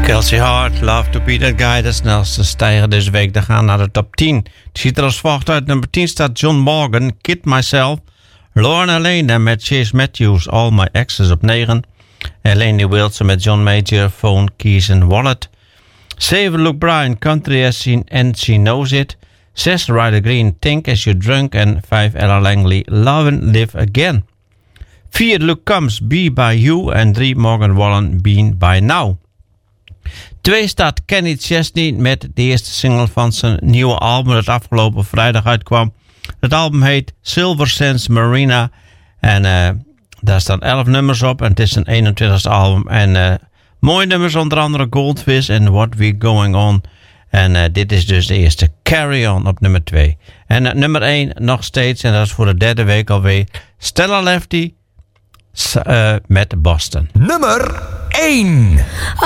Kelsey Hart, Love to Be That Guy, de snelste stijger deze week. Dan gaan we naar de top 10. Het ziet er als volgt uit. Nummer 10 staat John Morgan, Kid Myself. Lorna Lane met Chase Matthews, All My Exes op 9. Eleni Wilson met John Major, Phone, Keys and Wallet. 7 Luke Bryan, Country As Seen and She Knows It. 6 Ryder Green, Think As You're Drunk. En 5 Ella Langley, Love and Live Again. 4 Luke Combs, Be By You. En 3 Morgan Wallen, Been By Now. 2 staat Kenny Chesney met de eerste single van zijn nieuwe album dat afgelopen vrijdag uitkwam. Het album heet Silver Sands Marina en daar staan 11 nummers op en het is zijn 21ste album. En mooie nummers, onder andere Goldfish en What We Going On. En dit is dus de eerste Carry On op nummer 2. En nummer 1 nog steeds, en dat is voor de derde week alweer, Stella Lefty met Boston. Nummer 1.